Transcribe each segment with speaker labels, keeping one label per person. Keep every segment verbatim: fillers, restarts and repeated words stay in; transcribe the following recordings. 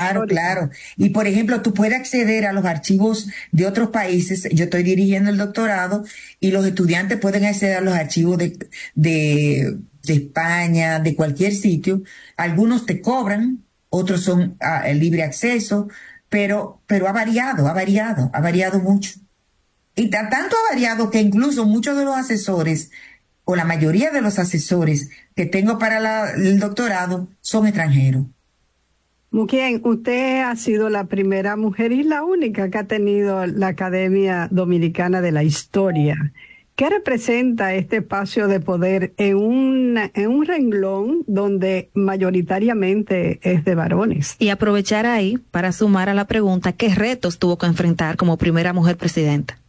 Speaker 1: Claro, claro. Y por ejemplo, tú puedes acceder a los archivos de otros países. Yo estoy dirigiendo el doctorado y los estudiantes pueden acceder a los archivos de, de, de España, de cualquier sitio. Algunos te cobran, otros son a libre acceso, pero, pero ha variado, ha variado, ha variado mucho. Y ta- tanto ha variado que incluso muchos de los asesores, o la mayoría de los asesores que tengo para la- el doctorado, son extranjeros.
Speaker 2: Muquien, usted ha sido la primera mujer y la única que ha tenido la Academia Dominicana de la Historia. ¿Qué representa este espacio de poder en un, en un renglón donde mayoritariamente es de varones?
Speaker 3: Y aprovechar ahí para sumar a la pregunta, ¿qué retos tuvo que enfrentar como primera mujer presidenta?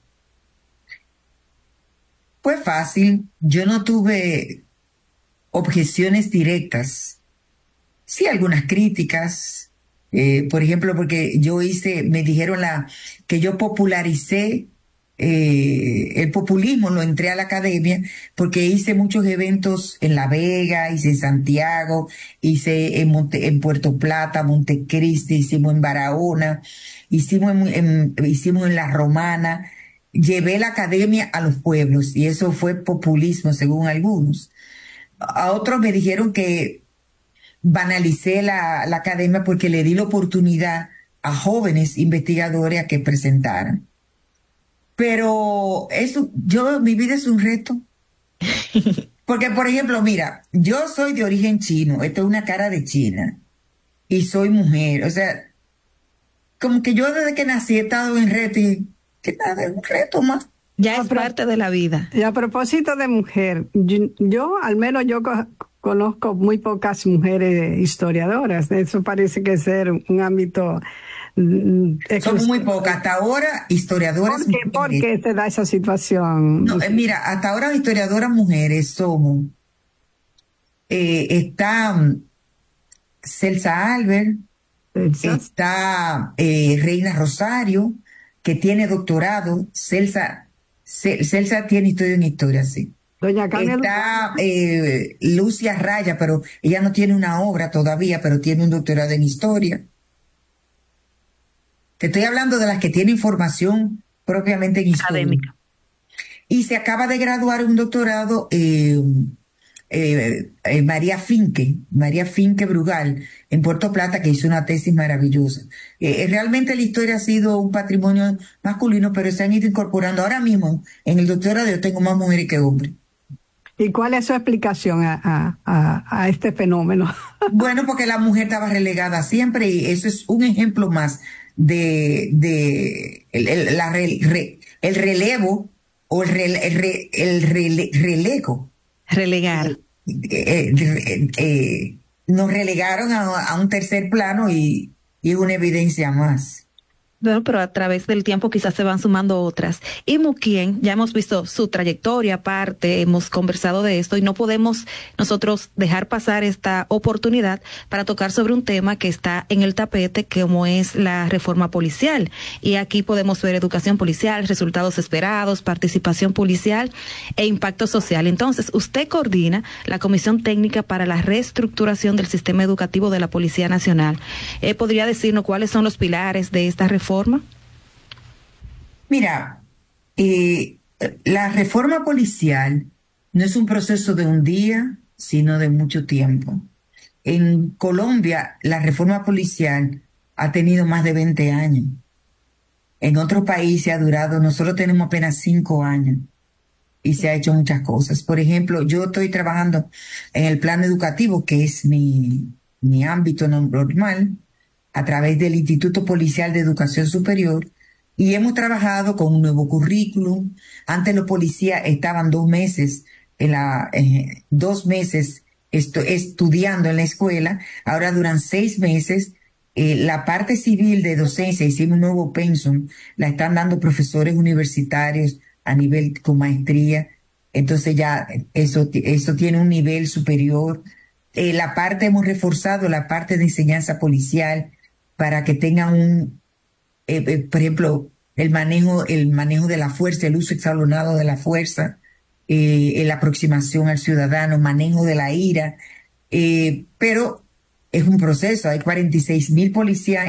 Speaker 1: Fue fácil, yo no tuve objeciones directas, sí algunas críticas, eh, por ejemplo, porque yo hice, me dijeron la, que yo popularicé eh, el populismo, lo entré a la academia, porque hice muchos eventos en La Vega, hice en Santiago, hice en, Monte, en Puerto Plata, Montecristi, hicimos en Barahona, hicimos en, en, hicimos en La Romana, llevé la academia a los pueblos y eso fue populismo según algunos. A otros me dijeron que banalicé la, la academia porque le di la oportunidad a jóvenes investigadores a que presentaran. Pero eso, yo, mi vida es un reto. Porque, por ejemplo, mira, yo soy de origen chino, esto es una cara de China, y soy mujer. O sea, como que yo desde que nací he estado en reto y que nada, es un reto más.
Speaker 3: Ya
Speaker 2: A
Speaker 3: es
Speaker 2: pro-
Speaker 3: parte de la vida.
Speaker 2: Y a propósito de mujer, yo, yo, al menos yo co- conozco muy pocas mujeres historiadoras. Eso parece que ser un ámbito mm,
Speaker 1: Somos muy
Speaker 2: exclusivo.
Speaker 1: pocas. Hasta ahora, historiadoras
Speaker 2: ¿Por qué, por
Speaker 1: mujeres.
Speaker 2: qué se da esa situación?
Speaker 1: No, eh, mira, hasta ahora historiadoras mujeres somos, eh, está mm, Celsa Albert,
Speaker 2: Muchachas?
Speaker 1: está eh, Reina Rosario, que tiene doctorado. Celsa, Ce- Celsa tiene historia en historia, sí.
Speaker 2: Doña Carmen Lozano.
Speaker 1: Está eh, Lucia Raya, pero ella no tiene una obra todavía, pero tiene un doctorado en historia. Te estoy hablando de las que tienen formación propiamente en historia.
Speaker 3: Académica.
Speaker 1: Y se acaba de graduar un doctorado eh, eh, eh, María Finque, María Finque Brugal, en Puerto Plata, que hizo una tesis maravillosa. Eh, eh, realmente la historia ha sido un patrimonio masculino, pero se han ido incorporando. Ahora mismo, en el doctorado yo tengo más mujeres que hombres.
Speaker 2: ¿Y cuál es su explicación a, a, a, a este fenómeno?
Speaker 1: Bueno, porque la mujer estaba relegada siempre y eso es un ejemplo más de, de el, el, la re, re, el relevo o el, rele, el, re, el rele, relego.
Speaker 3: Relegar.
Speaker 1: Eh, eh, eh, eh, nos relegaron a, a un tercer plano y, y es una evidencia más.
Speaker 3: Bueno, pero a través del tiempo quizás se van sumando otras. Y Muquien, ya hemos visto su trayectoria aparte, hemos conversado de esto y no podemos nosotros dejar pasar esta oportunidad para tocar sobre un tema que está en el tapete, como es la reforma policial. Y aquí podemos ver educación policial, resultados esperados, participación policial e impacto social. Entonces, usted coordina la Comisión Técnica para la Reestructuración del Sistema Educativo de la Policía Nacional. Eh, ¿Podría decirnos cuáles son los pilares de esta reforma? Forma?
Speaker 1: Mira, eh, la reforma policial no es un proceso de un día, sino de mucho tiempo. En Colombia, la reforma policial ha tenido más de veinte años. En otros países ha durado, nosotros tenemos apenas cinco años y se ha hecho muchas cosas. Por ejemplo, yo estoy trabajando en el plan educativo, que es mi, mi ámbito normal, a través del Instituto Policial de Educación Superior, y hemos trabajado con un nuevo currículum. Antes los policías estaban dos meses en la, eh, dos meses estu estudiando en la escuela, ahora duran seis meses. Eh, la parte civil de docencia, hicimos un nuevo pensum, la están dando profesores universitarios a nivel con maestría, entonces ya eso, eso tiene un nivel superior. Eh, la parte, hemos reforzado la parte de enseñanza policial, para que tengan un, eh, eh, por ejemplo, el manejo, el manejo de la fuerza, el uso exagerado de la fuerza, eh, la aproximación al ciudadano, manejo de la ira, eh, pero es un proceso, hay cuarenta y seis mil policías